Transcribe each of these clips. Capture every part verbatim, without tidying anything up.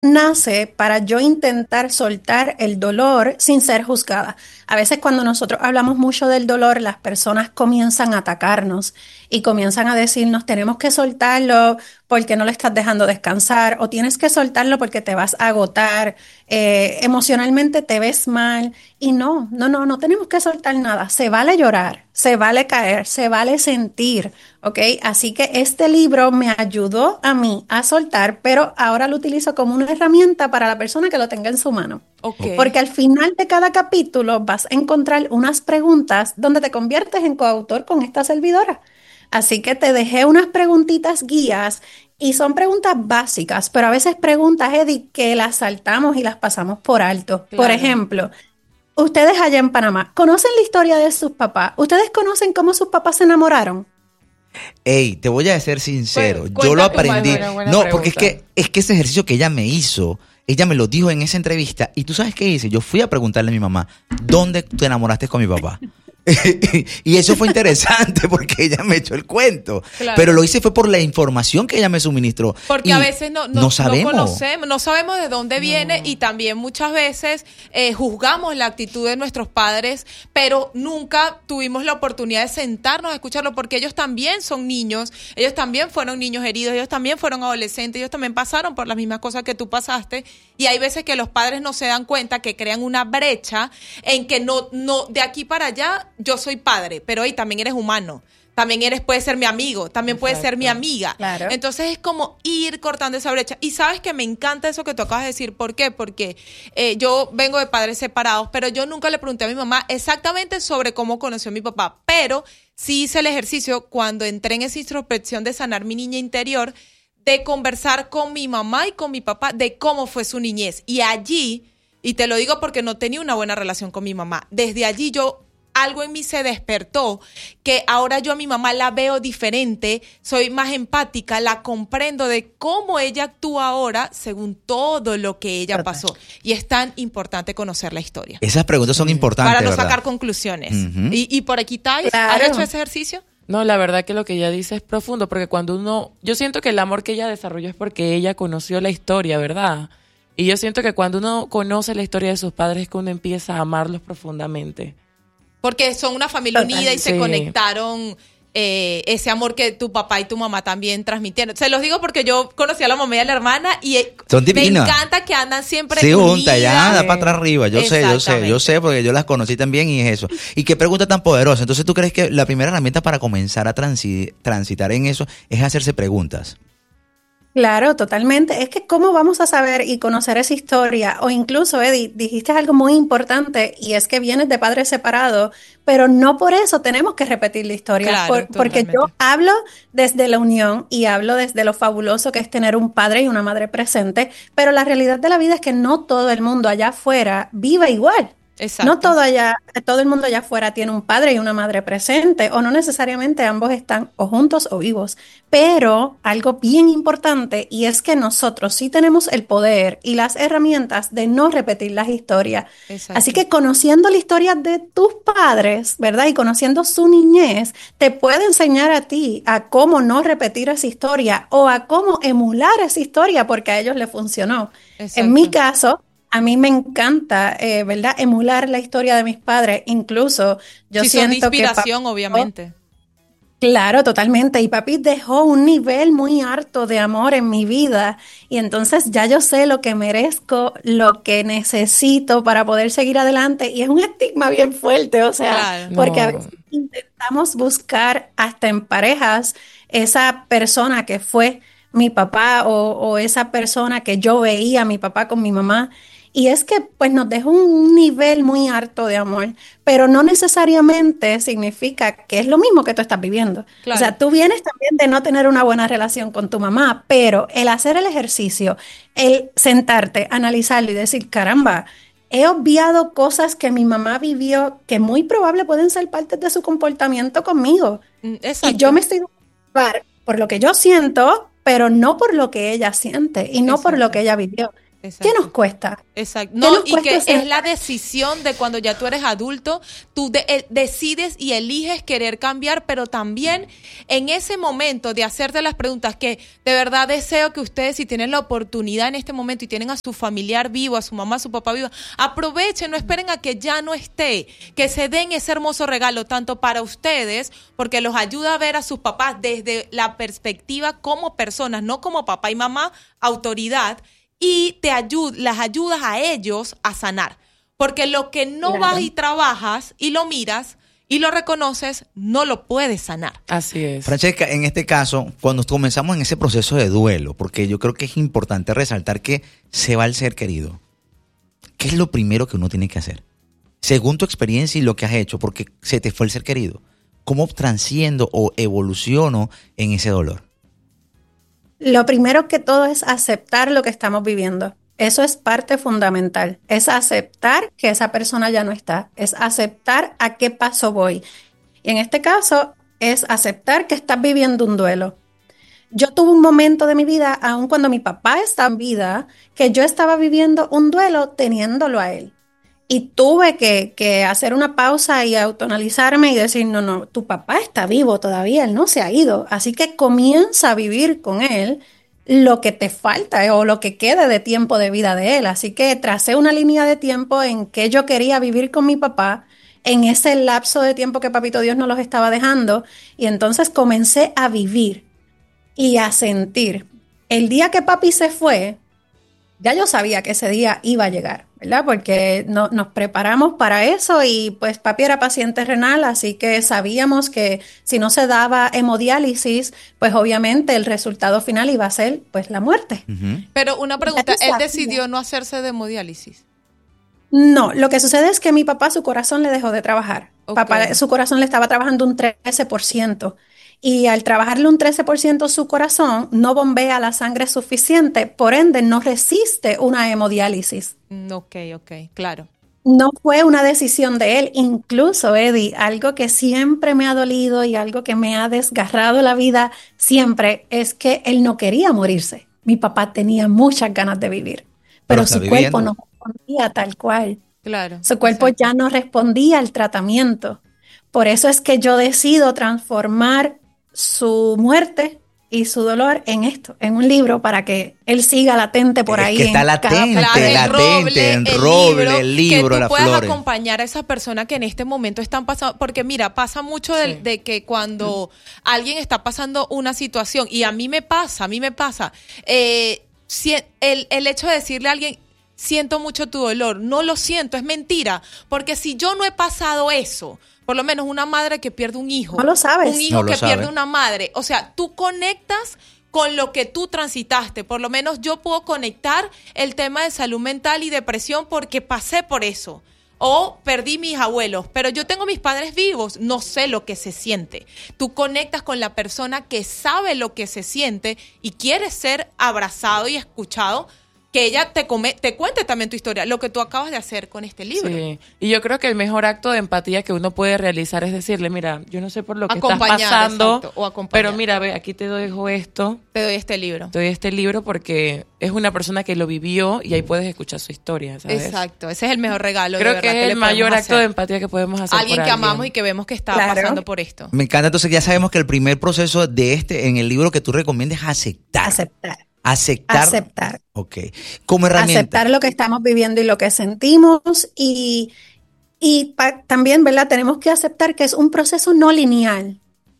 nace para yo intentar soltar el dolor sin ser juzgada. A veces cuando nosotros hablamos mucho del dolor, las personas comienzan a atacarnos y comienzan a decirnos, tenemos que soltarlo porque no le estás dejando descansar, o tienes que soltarlo porque te vas a agotar, eh, emocionalmente te ves mal. Y no, no, no, no tenemos que soltar nada. Se vale llorar, se vale caer, se vale sentir, ¿ok? Así que este libro me ayudó a mí a soltar, pero ahora lo utilizo como una herramienta para la persona que lo tenga en su mano. Ok. Porque al final de cada capítulo vas a encontrar unas preguntas donde te conviertes en coautor con esta servidora. Así que te dejé unas preguntitas guías y son preguntas básicas, pero a veces preguntas, Eddie, que las saltamos y las pasamos por alto. Por Claro. ejemplo, ustedes allá en Panamá, ¿conocen la historia de sus papás? ¿Ustedes conocen cómo sus papás se enamoraron? Ey, te voy a ser sincero, Bueno, yo lo cuéntame más, aprendí. buena, buena No, porque es pregunta. que, es que ese ejercicio que ella me hizo, ella me lo dijo en esa entrevista. Y tú sabes qué hice, yo fui a preguntarle a mi mamá, ¿dónde te enamoraste con mi papá? Y eso fue interesante porque ella me echó el cuento. Claro. Pero lo hice fue por la información que ella me suministró. Porque Y a veces no, no, no sabemos. no conocemos, no sabemos de dónde viene y también muchas veces eh, juzgamos la actitud de nuestros padres, pero nunca tuvimos la oportunidad de sentarnos a escucharlo porque ellos también son niños, ellos también fueron niños heridos, ellos también fueron adolescentes, ellos también pasaron por las mismas cosas que tú pasaste y hay veces que los padres no se dan cuenta que crean una brecha en que no, no, de aquí para allá yo soy padre, pero hoy también eres humano. También eres, puedes ser mi amigo, también puedes ser mi amiga. Claro. Entonces es como ir cortando esa brecha. Y sabes que me encanta eso que tú acabas de decir. ¿Por qué? Porque eh, yo vengo de padres separados, pero yo nunca le pregunté a mi mamá exactamente sobre cómo conoció a mi papá. Pero sí hice el ejercicio cuando entré en esa introspección de sanar mi niña interior, de conversar con mi mamá y con mi papá de cómo fue su niñez. Y allí, y te lo digo porque no tenía una buena relación con mi mamá, desde allí yo... algo en mí se despertó, que ahora yo a mi mamá la veo diferente, soy más empática, la comprendo de cómo ella actúa ahora según todo lo que ella pasó. Y es tan importante conocer la historia. Esas preguntas son importantes, Para no ¿verdad? sacar conclusiones. Ujú. y, y por aquí, Thais, Claro. ¿has hecho ese ejercicio? No, la verdad que lo que ella dice es profundo, porque cuando uno... Yo siento que el amor que ella desarrolló es porque ella conoció la historia, ¿verdad? Y yo siento que cuando uno conoce la historia de sus padres es que uno empieza a amarlos profundamente. Porque son una familia Total. unida y se Sí. conectaron eh, ese amor que tu papá y tu mamá también transmitieron. Se los digo porque yo conocí a la mamá y a la hermana y eh, Son me divinas. encanta que andan siempre Sí, unidas. juntas, ya, da para atrás arriba. Yo sé, yo sé, Exactamente. yo sé, porque yo las conocí también y es eso. Y qué pregunta tan poderosa. Entonces, ¿tú crees que la primera herramienta para comenzar a transi- transitar en eso es hacerse preguntas? Claro, totalmente. Es que cómo vamos a saber y conocer esa historia, o incluso, Eddie, dijiste algo muy importante y es que vienes de padres separados, pero no por eso tenemos que repetir la historia, Claro, por- porque yo totalmente. hablo desde la unión y hablo desde lo fabuloso que es tener un padre y una madre presente, pero la realidad de la vida es que no todo el mundo allá afuera vive igual. Exacto. No todo allá, todo el mundo allá afuera tiene un padre y una madre presente, o no necesariamente ambos están o juntos o vivos. Pero algo bien importante, y es que nosotros sí tenemos el poder y las herramientas de no repetir las historias. Exacto. Así que conociendo la historia de tus padres, ¿verdad? Y conociendo su niñez, te puede enseñar a ti a cómo no repetir esa historia o a cómo emular esa historia porque a ellos les funcionó. Exacto. En mi caso, a mí me encanta, eh, ¿verdad? Emular la historia de mis padres. Incluso yo Sí, son de siento que inspiración, papi- obviamente. Claro, totalmente. Y papi dejó un nivel muy alto de amor en mi vida. Y entonces ya yo sé lo que merezco, lo que necesito para poder seguir adelante. Y es un estigma bien fuerte, o sea, Claro. porque a No. veces intentamos buscar hasta en parejas esa persona que fue mi papá o, o esa persona que yo veía a mi papá con mi mamá. Y es que pues nos dejó un nivel muy alto de amor, pero no necesariamente significa que es lo mismo que tú estás viviendo. Claro. O sea, tú vienes también de no tener una buena relación con tu mamá, pero el hacer el ejercicio, el sentarte, analizarlo y decir, caramba, he obviado cosas que mi mamá vivió que muy probable pueden ser parte de su comportamiento conmigo. Mm, Y Exacto. yo me estoy dejando llevar por lo que yo siento, pero no por lo que ella siente y no por lo Exacto. que ella vivió. ¿Qué nos cuesta? Exacto. ¿Qué No, nos y cuesta que hacer? es la decisión de cuando ya tú eres adulto, tú de- eh, decides y eliges querer cambiar, pero también en ese momento de hacerte las preguntas que de verdad deseo que ustedes, si tienen la oportunidad en este momento y tienen a su familiar vivo, a su mamá, a su papá vivo, aprovechen, no esperen a que ya no esté, que se den ese hermoso regalo tanto para ustedes, porque los ayuda a ver a sus papás desde la perspectiva como personas, no como papá y mamá, autoridad, y te ayud las ayudas a ellos a sanar. Porque lo que no Claro. vas y trabajas y lo miras y lo reconoces, no lo puedes sanar. Así es. Francesca, en este caso, cuando comenzamos en ese proceso de duelo, porque yo creo que es importante resaltar que se va el ser querido, ¿qué es lo primero que uno tiene que hacer? Según tu experiencia y lo que has hecho, porque se te fue el ser querido, ¿cómo transciendo o evoluciono en ese dolor? Lo primero que todo es aceptar lo que estamos viviendo. Eso es parte fundamental. Es aceptar que esa persona ya no está. Es aceptar a qué paso voy. Y en este caso es aceptar que estás viviendo un duelo. Yo tuve un momento de mi vida, aun cuando mi papá está en vida, que yo estaba viviendo un duelo teniéndolo a él. Y tuve que, que hacer una pausa y autoanalizarme y decir, no, no, tu papá está vivo todavía, él no se ha ido. Así que comienza a vivir con él lo que te falta, eh, o lo que quede de tiempo de vida de él. Así que tracé una línea de tiempo en que yo quería vivir con mi papá en ese lapso de tiempo que Papito Dios nos los estaba dejando. Y entonces comencé a vivir y a sentir. El día que papi se fue, ya yo sabía que ese día iba a llegar, ¿verdad? Porque no, nos preparamos para eso y pues papi era paciente renal, así que sabíamos que si no se daba hemodiálisis, pues obviamente el resultado final iba a ser pues la muerte. Uh-huh. Pero una pregunta, Ya tú ¿él sabías. decidió no hacerse de hemodiálisis? No, lo que sucede es que mi papá, su corazón le dejó de trabajar. Ok. Papá, su corazón le estaba trabajando un trece por ciento. Y al trabajarle un trece por ciento su corazón, no bombea la sangre suficiente, por ende no resiste una hemodiálisis. Mm, Ok, ok, claro. No fue una decisión de él, incluso, Eddie, algo que siempre me ha dolido y algo que me ha desgarrado la vida siempre es que él no quería morirse. Mi papá tenía muchas ganas de vivir, pero, Pero está su cuerpo viviendo. no respondía tal cual. Claro. Su cuerpo exacto. ya no respondía al tratamiento. Por eso es que yo decido transformar su muerte y su dolor en esto, en un libro, para que él siga latente por Es ahí. que está en cada latente, página. Claro, el latente, roble, en el roble, libro, el libro, que tú las puedas flores. acompañar a esa persona que en este momento están pasando, porque mira, pasa mucho de, Sí. de que cuando alguien está pasando una situación, y a mí me pasa, a mí me pasa, eh, si- el, el hecho de decirle a alguien, siento mucho tu dolor, no lo siento, es mentira, porque si yo no he pasado eso, por lo menos una madre que pierde un hijo, No lo sabes. un hijo No lo que sabe. pierde una madre, o sea, tú conectas con lo que tú transitaste. Por lo menos yo puedo conectar el tema de salud mental y depresión porque pasé por eso. O perdí mis abuelos, pero yo tengo mis padres vivos, no sé lo que se siente. Tú conectas con la persona que sabe lo que se siente y quiere ser abrazado y escuchado, que ella te, come, te cuente también tu historia, lo que tú acabas de hacer con este libro. Sí, y yo creo que el mejor acto de empatía que uno puede realizar es decirle, mira, yo no sé por lo que estás Acompañar, pasando, exacto, o acompañar. pero mira, ve, aquí te dejo esto, Te doy este libro. te doy este libro porque es una persona que lo vivió y ahí puedes escuchar su historia, ¿sabes? Exacto, ese es el mejor regalo. de Creo verdad, que es le el mayor podemos acto de hacer. empatía que podemos hacer Alguien por que alguien. amamos y que vemos que está Claro. pasando por esto. Me encanta, entonces ya sabemos que el primer proceso de este, en el libro que tú recomiendas es aceptar. Aceptar. Aceptar. Aceptar. Ok. Como herramienta. Aceptar lo que estamos viviendo y lo que sentimos y, y pa- también, ¿verdad? Tenemos que aceptar que es un proceso no lineal.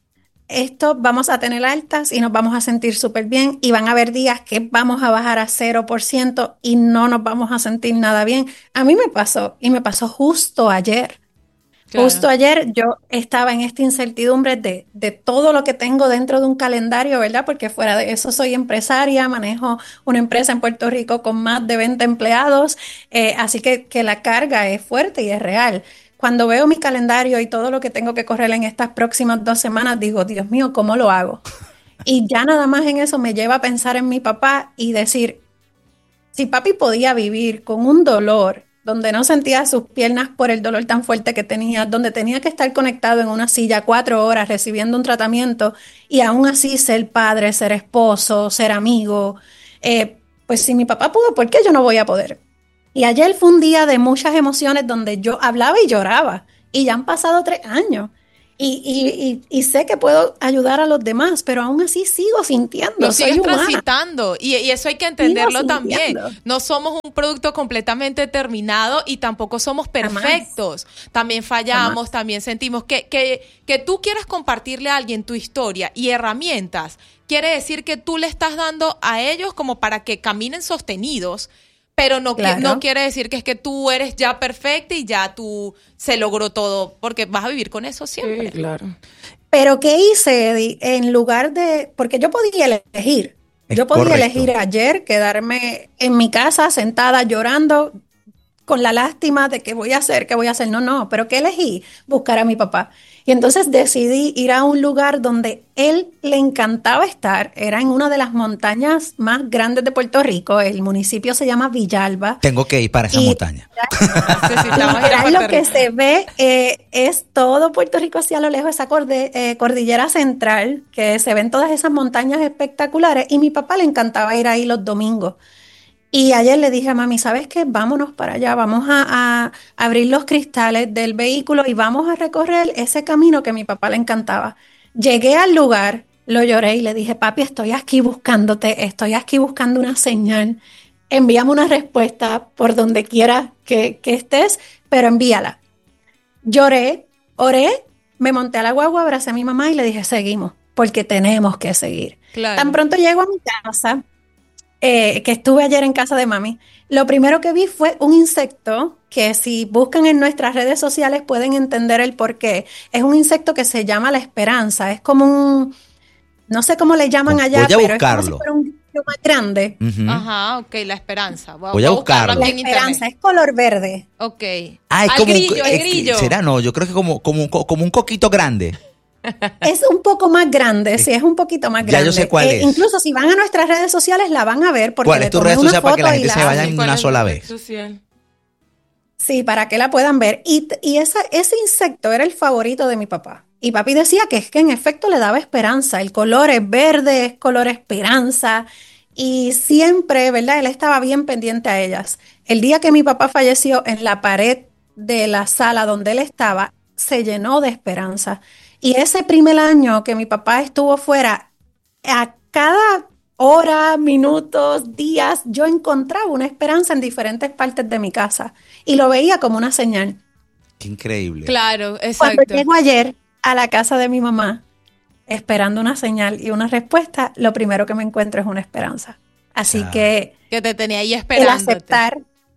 Esto vamos a tener altas y nos vamos a sentir súper bien y van a haber días que vamos a bajar a cero por ciento y no nos vamos a sentir nada bien. A mí me pasó y me pasó justo ayer. Claro. Justo ayer yo estaba en esta incertidumbre de, de todo lo que tengo dentro de un calendario, ¿verdad? Porque fuera de eso soy empresaria, manejo una empresa en Puerto Rico con más de veinte empleados, eh, así que, que la carga es fuerte y es real. Cuando veo mi calendario y todo lo que tengo que correr en estas próximas dos semanas, digo, Dios mío, ¿cómo lo hago? Y ya nada más en eso me lleva a pensar en mi papá y decir, si papi podía vivir con un dolor donde no sentía sus piernas por el dolor tan fuerte que tenía, donde tenía que estar conectado en una silla cuatro horas recibiendo un tratamiento y aún así ser padre, ser esposo, ser amigo, eh, pues si mi papá pudo, ¿por qué yo no voy a poder? Y ayer fue un día de muchas emociones donde yo hablaba y lloraba. Y ya han pasado tres años. Y, y, y, y sé que puedo ayudar a los demás, pero aún así sigo sintiendo. Lo soy sigues humana. transitando y, y eso hay que entenderlo Sigo también. sintiendo. No somos un producto completamente terminado y tampoco somos perfectos. Jamás. También fallamos, Jamás. También sentimos que, que, que tú quieras compartirle a alguien tu historia y herramientas. Quiere decir que tú le estás dando a ellos como para que caminen sostenidos. Pero no, claro. que, no quiere decir que es que tú eres ya perfecta y ya tú se logró todo, porque vas a vivir con eso siempre. Sí, claro. Pero ¿qué hice, Eddie? En lugar de... Porque yo podía elegir. Es yo podía correcto. elegir ayer quedarme en mi casa sentada llorando con la lástima de qué voy a hacer, qué voy a hacer. No, no, pero ¿qué elegí? Buscar a mi papá. Y entonces decidí ir a un lugar donde él le encantaba estar. Era en una de las montañas más grandes de Puerto Rico. El municipio se llama Villalba. Tengo que ir para esa y montaña. Literal, lo que se ve eh, es todo Puerto Rico hacia lo lejos, esa corde, eh, cordillera central, que se ven todas esas montañas espectaculares. Y mi papá le encantaba ir ahí los domingos. Y ayer le dije a mami, ¿sabes qué? Vámonos para allá, vamos a, a abrir los cristales del vehículo y vamos a recorrer ese camino que a mi papá le encantaba. Llegué al lugar, lo lloré y le dije, papi, estoy aquí buscándote, estoy aquí buscando una señal. Envíame una respuesta por donde quiera que, que estés, pero envíala. Lloré, oré, me monté a la guagua, abracé a mi mamá y le dije, seguimos, porque tenemos que seguir. Claro. Tan pronto llego a mi casa, Eh, que estuve ayer en casa de mami, lo primero que vi fue un insecto que si buscan en nuestras redes sociales pueden entender el por qué. Es un insecto que se llama la esperanza, es como un, no sé cómo le llaman Voy allá, a pero buscarlo. es como si fuera un grillo más grande. Uh-huh. Ajá, ok, la esperanza. Voy, Voy a buscarlo. La esperanza es color verde. Ok. Ah, es al como grillo, un, el es, grillo. ¿Será? No, yo creo que como, como, como un coquito grande. Es un poco más grande, sí, es un poquito más grande. Ya yo sé cuál eh, es. Incluso si van a nuestras redes sociales la van a ver porque ¿Cuál le es tu tomé red una social para que la gente foto y se la- vaya en una sola vez? Social. Sí, para que la puedan ver. Y, y esa, ese insecto era el favorito de mi papá. Y papi decía que es que en efecto le daba esperanza. El color es verde, es color esperanza. Y siempre, ¿verdad? Él estaba bien pendiente a ellas. El día que mi papá falleció, en la pared de la sala donde él estaba, se llenó de esperanza. Y ese primer año que mi papá estuvo fuera, a cada hora, minutos, días, yo encontraba una esperanza en diferentes partes de mi casa y lo veía como una señal. Qué increíble. Claro, Cuando exacto. llego ayer a la casa de mi mamá, esperando una señal y una respuesta, lo primero que me encuentro es una esperanza. Así Ah. que Que te tenía ahí el esperándote. aceptar,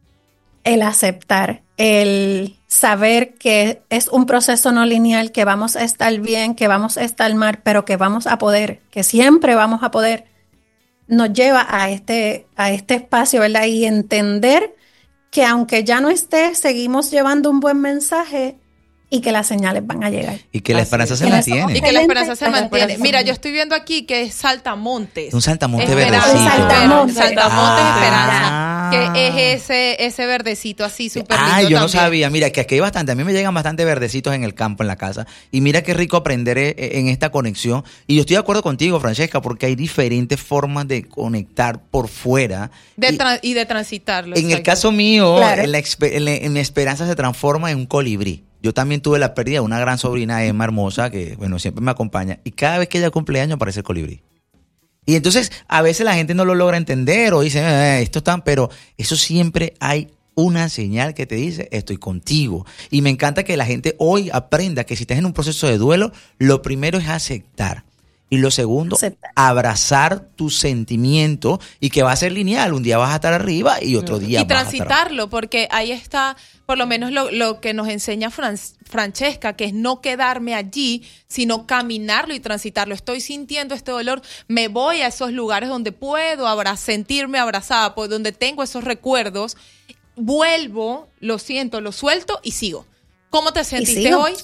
el aceptar, el saber que es un proceso no lineal, que vamos a estar bien, que vamos a estar mal, pero que vamos a poder, que siempre vamos a poder, nos lleva a este, a este espacio, ¿verdad? Y entender que aunque ya no esté, seguimos llevando un buen mensaje y que las señales van a llegar. Y que la Así esperanza es. se Que la mantiene. somos Y que la esperanza se Excelente. mantiene. Esperanza. Mira, yo estoy viendo aquí que es Saltamontes. Un saltamonte Esperanza. verdecito. Saltamontes. Saltamontes Ah. Esperanza. Que es ese, ese verdecito así súper lindo. Ah, yo no también. sabía. Mira, que aquí hay bastante. A mí me llegan bastante verdecitos en el campo, en la casa. Y mira qué rico aprender eh, en esta conexión. Y yo estoy de acuerdo contigo, Francesca, porque hay diferentes formas de conectar por fuera. De Y tra- y de transitarlo. en el exacto. caso mío, Claro. en la, expe- en la- en mi esperanza se transforma en un colibrí. Yo también tuve la pérdida de una gran sobrina, Emma Hermosa, que bueno, siempre me acompaña. Y cada vez que ella cumple años aparece el colibrí. Y entonces a veces la gente no lo logra entender o dice, eh, esto está, pero eso siempre hay una señal que te dice, estoy contigo. Y me encanta que la gente hoy aprenda que si estás en un proceso de duelo, lo primero es aceptar. Y lo segundo, Aceptar. abrazar tu sentimiento y que va a ser lineal. Un día vas a estar arriba y otro día Y vas a estar abajo. transitarlo, porque ahí está, por lo menos lo, lo que nos enseña Fran- Francesca, que es no quedarme allí, sino caminarlo y transitarlo. Estoy sintiendo este dolor, me voy a esos lugares donde puedo abra- sentirme abrazada, pues, donde tengo esos recuerdos, vuelvo, lo siento, lo suelto y sigo. ¿Cómo te sentiste sigo. hoy?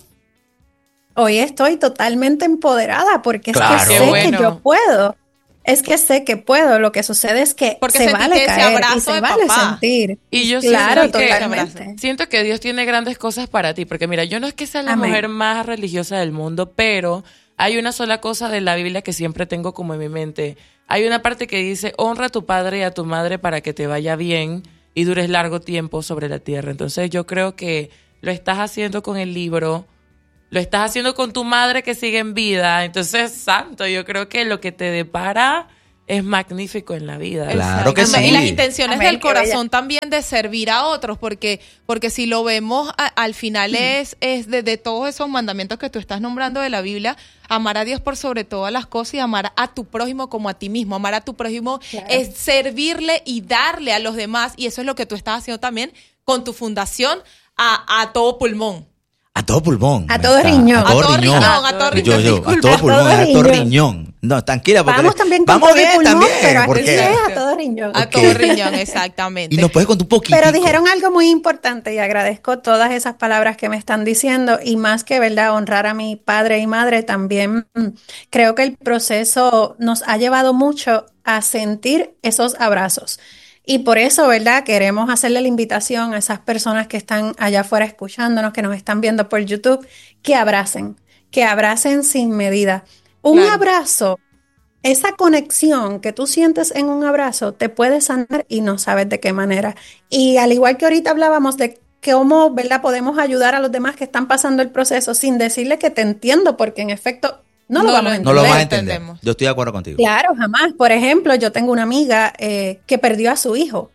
Hoy estoy totalmente empoderada porque Claro. es que Qué sé bueno. que yo puedo. Es que sé que puedo. Lo que sucede es que Porque se sentiste vale ese caer abrazo y se de vale papá. sentir. Y yo Claro, siento que, totalmente. siento que Dios tiene grandes cosas para ti, porque mira, yo no es que sea la Amén. mujer más religiosa del mundo, pero hay una sola cosa de la Biblia que siempre tengo como en mi mente. hay una parte que dice, honra a tu padre y a tu madre para que te vaya bien y dures largo tiempo sobre la tierra. Entonces yo creo que lo estás haciendo con el libro, lo estás haciendo con tu madre que sigue en vida. Entonces, santo, yo creo que lo que te depara es magnífico en la vida. Claro que sí. Y las intenciones Amén, del corazón también de servir a otros, porque, porque si lo vemos a, al final es, es de, de todos esos mandamientos que tú estás nombrando de la Biblia, amar a Dios por sobre todas las cosas y amar a tu prójimo como a ti mismo. Amar a tu prójimo claro. es servirle y darle a los demás, y eso es lo que tú estás haciendo también con tu fundación a, a todo pulmón. A todo pulmón. A todo riñón. A todo riñón. A todo riñón. Yo, yo, a todo pulmón, a todo riñón. No, tranquila. Porque vamos también con vamos todo bien pulmón, también. Pero porque... aquí es a todo riñón. A todo riñón, exactamente. Y nos puedes contar un poquito. Pero dijeron algo muy importante y agradezco todas esas palabras que me están diciendo, y más que, ¿verdad?, honrar a mi padre y madre, también creo que el proceso nos ha llevado mucho a sentir esos abrazos. Y por eso, ¿verdad?, queremos hacerle la invitación a esas personas que están allá afuera escuchándonos, que nos están viendo por YouTube, que abracen, que abracen sin medida. Un claro. abrazo, esa conexión que tú sientes en un abrazo, te puede sanar y no sabes de qué manera. Y al igual que ahorita hablábamos de cómo, ¿verdad?, podemos ayudar a los demás que están pasando el proceso sin decirle que te entiendo, porque en efecto... No, no lo vamos a entender. No lo vamos a entender. Yo estoy de acuerdo contigo. Claro, jamás. Por ejemplo, yo tengo una amiga eh, que perdió a su hijo.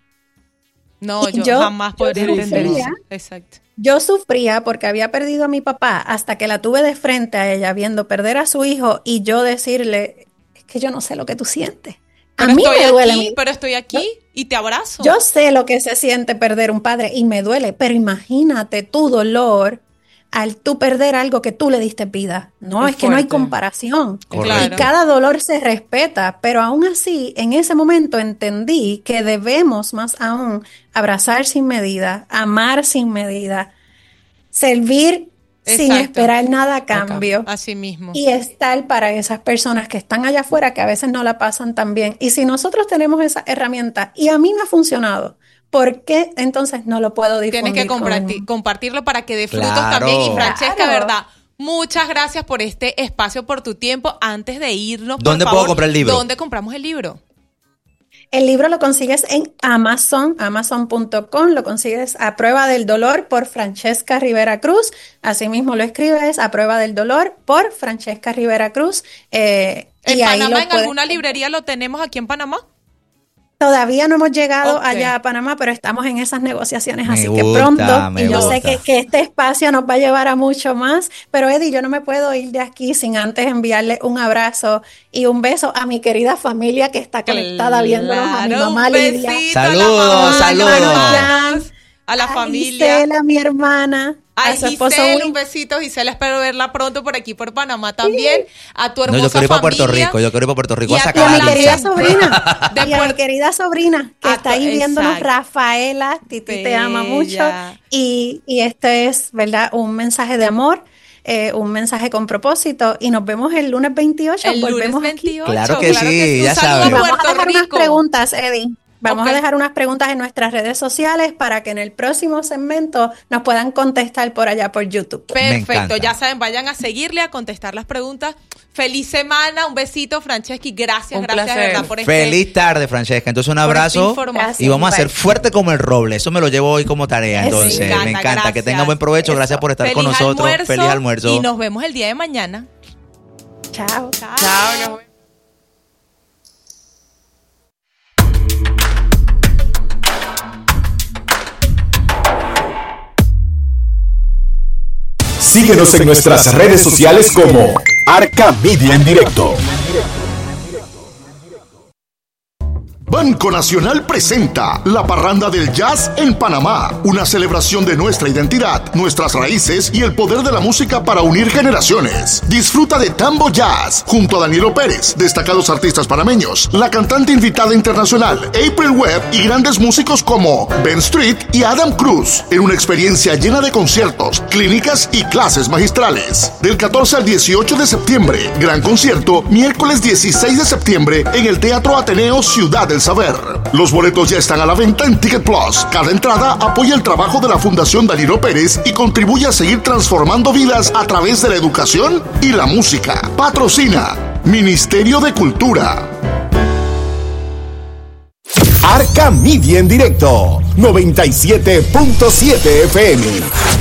No, yo, yo jamás podría entender eso. Exacto. Yo sufría porque había perdido a mi papá hasta que la tuve de frente a ella viendo perder a su hijo y yo decirle, es que yo no sé lo que tú sientes. A pero mí estoy me duele. Aquí, pero estoy aquí yo, y te abrazo. Yo sé lo que se siente perder un padre y me duele, pero imagínate tu dolor al tú perder algo que tú le diste vida. No, es, es que no hay comparación. Correcto. Y cada dolor se respeta, pero aún así, en ese momento entendí que debemos más aún abrazar sin medida, amar sin medida, servir Exacto. sin esperar nada a cambio. Okay. Así mismo. Y estar para esas personas que están allá afuera que a veces no la pasan tan bien. Y si nosotros tenemos esa herramienta, y a mí me ha funcionado, ¿por qué entonces no lo puedo difundir? Tienes que compartir, con... compartirlo para que dé frutos claro. también. Y Francesca, claro. ¿verdad? Muchas gracias por este espacio, por tu tiempo. Antes de irnos, ¿dónde por puedo favor, comprar el libro? ¿Dónde compramos el libro? El libro lo consigues en Amazon, amazon punto com, lo consigues A Prueba del Dolor por Francesca Rivera Cruz, asimismo lo escribes A Prueba del Dolor por Francesca Rivera Cruz. Eh, ¿En y Panamá, ahí lo en puedes... alguna librería lo tenemos aquí en Panamá? Todavía no hemos llegado okay. allá a Panamá, pero estamos en esas negociaciones, me así gusta, que pronto, me y yo gusta. sé que, que este espacio nos va a llevar a mucho más, pero Eddie, yo no me puedo ir de aquí sin antes enviarle un abrazo y un beso a mi querida familia que está conectada claro, viéndonos, a mi mamá Lidia. Saludos, saludos. A la a familia. Gisela, mi hermana. A a su esposo Gisela, Will. un besito, Gisela, espero verla pronto por aquí, por Panamá también. Sí. A tu hermosa No, yo quiero ir para Puerto familia. Rico, yo quiero ir para Puerto Rico Y a a sacar Y a mi la querida lista. sobrina, De y a mi Puerto- querida sobrina que A está tu- ahí viéndonos, exacto. Rafaela, Titi te ama mucho, Bella. y, y este es, ¿verdad?, un mensaje de amor, eh, un mensaje con propósito, y nos vemos el lunes veintiocho, El lunes volvemos aquí. veintiocho. Claro que sí, Un ya saludo saben. a Vamos a Puerto dejar unas Rico. preguntas, Eddie. Vamos Ok. a dejar unas preguntas en nuestras redes sociales para que en el próximo segmento nos puedan contestar por allá por YouTube. Me Perfecto, encanta. ya saben, vayan a seguirle, a contestar las preguntas. Feliz semana, un besito, Francesca, y gracias, Un gracias, placer. ¿verdad? Por este, Feliz tarde, Francesca. Entonces un por esta abrazo información. y vamos a ser Bye. fuerte como el roble. Eso me lo llevo hoy como tarea. Eso. Entonces, Me encanta, me encanta. Que gracias. tengan buen provecho. Eso. Gracias por estar Feliz con nosotros. almuerzo, Feliz almuerzo. Y nos vemos el día de mañana. Chao. Chao. Chao, nos vemos. Síguenos en nuestras redes sociales como Arca Media en Directo. Banco Nacional presenta la Parranda del Jazz en Panamá, una celebración de nuestra identidad, nuestras raíces y el poder de la música para unir generaciones. Disfruta de Tambo Jazz junto a Danilo Pérez, destacados artistas panameños, la cantante invitada internacional April Webb y grandes músicos como Ben Street y Adam Cruz, en una experiencia llena de conciertos, clínicas y clases magistrales. Del catorce al dieciocho de septiembre, gran concierto, miércoles dieciséis de septiembre en el Teatro Ateneo Ciudad del Saber. Los boletos ya están a la venta en Ticket Plus. Cada entrada apoya el trabajo de la Fundación Danilo Pérez y contribuye a seguir transformando vidas a través de la educación y la música. Patrocina Ministerio de Cultura. Arca Media en directo, noventa y siete punto siete F M.